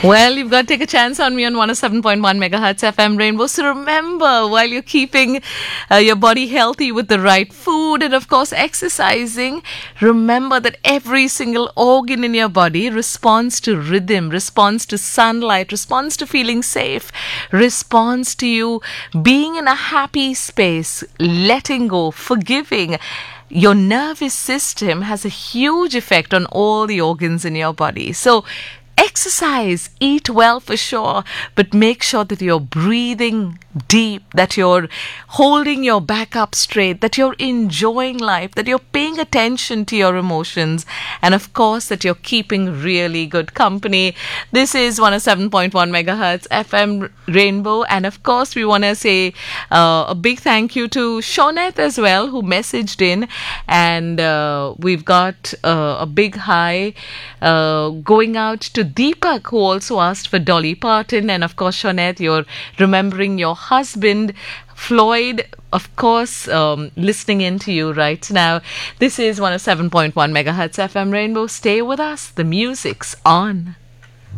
Well, you've got to take a chance on me on 107.1 megahertz FM Rainbow. So remember, while you're keeping your body healthy with the right food and, of course, exercising, remember that every single organ in your body responds to rhythm, responds to sunlight, responds to feeling safe, responds to you being in a happy space, letting go, forgiving. Your nervous system has a huge effect on all the organs in your body. So exercise, eat well for sure, but make sure that you're breathing deep, that you're holding your back up straight, that you're enjoying life, that you're paying attention to your emotions, and of course that you're keeping really good company. This is 107.1 megahertz FM Rainbow, and of course we want to say a big thank you to Shaunette as well, who messaged in, and we've got a big hi going out to Deepak, who also asked for Dolly Parton. And of course, Shaunette, you're remembering your husband Floyd, of course, listening in to you right now. This is 107.1 megahertz FM Rainbow. Stay with us. The music's on.